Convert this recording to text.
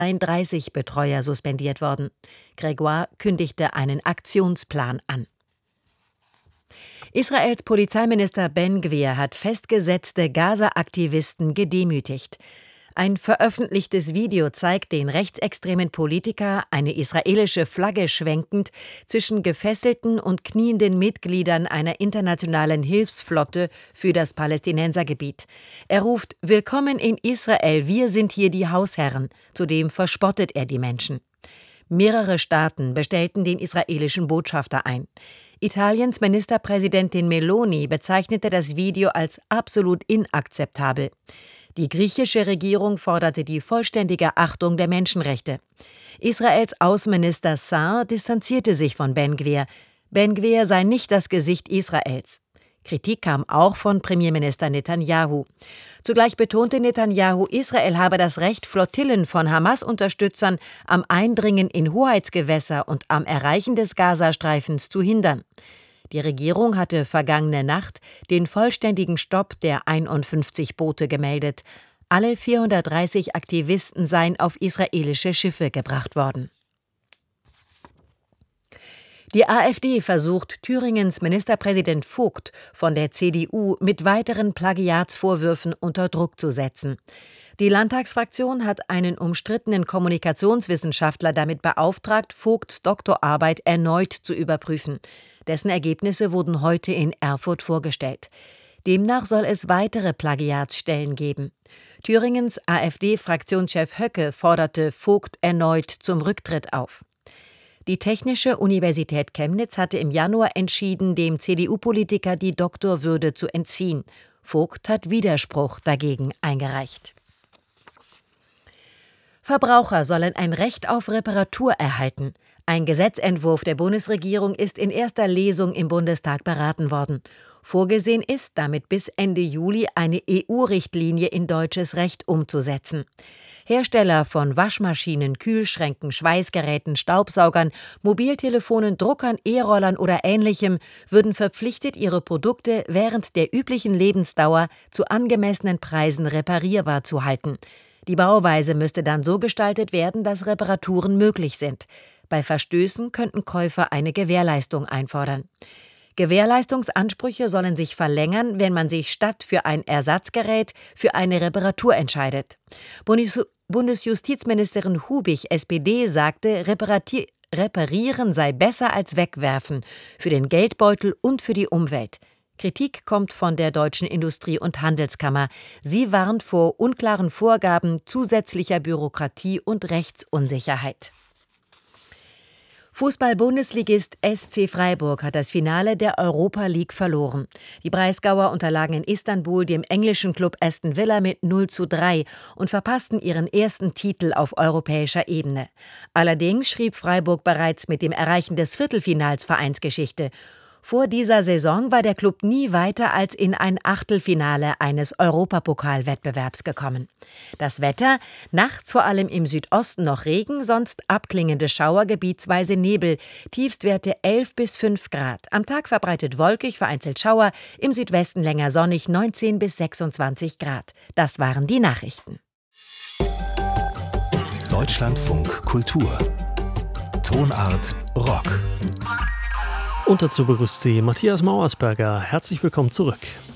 33 Betreuer suspendiert worden. Grégoire kündigte einen Aktionsplan an. Israels Polizeiminister Ben-Gvir hat festgesetzte Gaza-Aktivisten gedemütigt. Ein veröffentlichtes Video zeigt den rechtsextremen Politiker, eine israelische Flagge schwenkend, zwischen gefesselten und knienden Mitgliedern einer internationalen Hilfsflotte für das Palästinensergebiet. Er ruft: Willkommen in Israel, wir sind hier die Hausherren. Zudem verspottet er die Menschen. Mehrere Staaten bestellten den israelischen Botschafter ein. Italiens Ministerpräsidentin Meloni bezeichnete das Video als absolut inakzeptabel. Die griechische Regierung forderte die vollständige Achtung der Menschenrechte. Israels Außenminister Saar distanzierte sich von Ben-Gvir. Ben-Gvir sei nicht das Gesicht Israels. Kritik kam auch von Premierminister Netanyahu. Zugleich betonte Netanyahu, Israel habe das Recht, Flottillen von Hamas-Unterstützern am Eindringen in Hoheitsgewässer und am Erreichen des Gazastreifens zu hindern. Die Regierung hatte vergangene Nacht den vollständigen Stopp der 51 Boote gemeldet. Alle 430 Aktivisten seien auf israelische Schiffe gebracht worden. Die AfD versucht, Thüringens Ministerpräsident Vogt von der CDU mit weiteren Plagiatsvorwürfen unter Druck zu setzen. Die Landtagsfraktion hat einen umstrittenen Kommunikationswissenschaftler damit beauftragt, Vogts Doktorarbeit erneut zu überprüfen. Dessen Ergebnisse wurden heute in Erfurt vorgestellt. Demnach soll es weitere Plagiatsstellen geben. Thüringens AfD-Fraktionschef Höcke forderte Vogt erneut zum Rücktritt auf. Die Technische Universität Chemnitz hatte im Januar entschieden, dem CDU-Politiker die Doktorwürde zu entziehen. Vogt hat Widerspruch dagegen eingereicht. Verbraucher sollen ein Recht auf Reparatur erhalten. Ein Gesetzentwurf der Bundesregierung ist in erster Lesung im Bundestag beraten worden. Vorgesehen ist, damit bis Ende Juli eine EU-Richtlinie in deutsches Recht umzusetzen. Hersteller von Waschmaschinen, Kühlschränken, Schweißgeräten, Staubsaugern, Mobiltelefonen, Druckern, E-Rollern oder Ähnlichem würden verpflichtet, ihre Produkte während der üblichen Lebensdauer zu angemessenen Preisen reparierbar zu halten. Die Bauweise müsste dann so gestaltet werden, dass Reparaturen möglich sind. Bei Verstößen könnten Käufer eine Gewährleistung einfordern. Gewährleistungsansprüche sollen sich verlängern, wenn man sich statt für ein Ersatzgerät für eine Reparatur entscheidet. Bundesjustizministerin Hubich, SPD, sagte, reparieren sei besser als wegwerfen, für den Geldbeutel und für die Umwelt. Kritik kommt von der Deutschen Industrie- und Handelskammer. Sie warnt vor unklaren Vorgaben, zusätzlicher Bürokratie und Rechtsunsicherheit. Fußball-Bundesligist SC Freiburg hat das Finale der Europa League verloren. Die Breisgauer unterlagen in Istanbul dem englischen Klub Aston Villa mit 0:3 und verpassten ihren ersten Titel auf europäischer Ebene. Allerdings schrieb Freiburg bereits mit dem Erreichen des Viertelfinals Vereinsgeschichte. Vor dieser Saison war der Klub nie weiter als in ein Achtelfinale eines Europapokalwettbewerbs gekommen. Das Wetter: nachts vor allem im Südosten noch Regen, sonst abklingende Schauer, gebietsweise Nebel, Tiefstwerte 11 bis 5 Grad. Am Tag verbreitet wolkig, vereinzelt Schauer, im Südwesten länger sonnig 19 bis 26 Grad. Das waren die Nachrichten. Deutschlandfunk Kultur. Tonart Rock. Und dazu begrüßt Sie Matthias Mauersberger. Herzlich willkommen zurück.